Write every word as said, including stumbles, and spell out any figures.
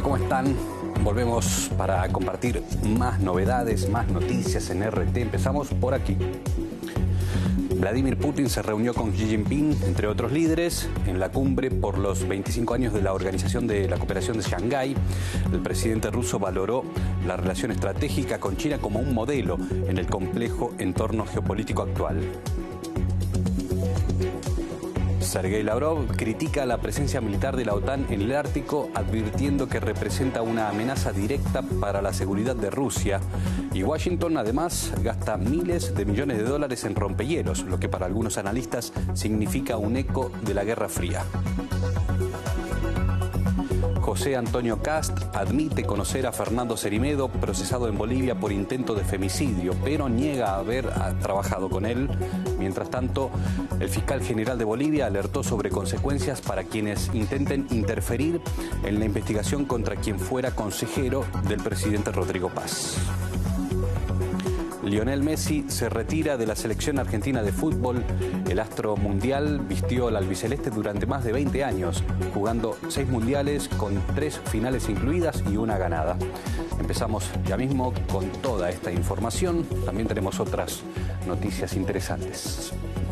¿cómo están? Volvemos para compartir más novedades, más noticias en R T. Empezamos por aquí. Vladimir Putin se reunió con Xi Jinping, entre otros líderes, en la cumbre por los veinticinco años de la Organización de la Cooperación de Shanghái. El presidente ruso valoró la relación estratégica con China como un modelo en el complejo entorno geopolítico actual. Sergei Lavrov critica la presencia militar de la OTAN en el Ártico, advirtiendo que representa una amenaza directa para la seguridad de Rusia. Y Washington, además, gasta miles de millones de dólares en rompehielos, lo que para algunos analistas significa un eco de la Guerra Fría. José Antonio Kast admite conocer a Fernando Cerimedo, procesado en Bolivia por intento de femicidio, pero niega haber trabajado con él. Mientras tanto, el fiscal general de Bolivia alertó sobre consecuencias para quienes intenten interferir en la investigación contra quien fuera consejero del presidente Rodrigo Paz. Lionel Messi se retira de la selección argentina de fútbol. El astro mundial vistió al albiceleste durante más de veinte años, jugando seis mundiales con tres finales incluidas y una ganada. Empezamos ya mismo con toda esta información. También tenemos otras noticias interesantes.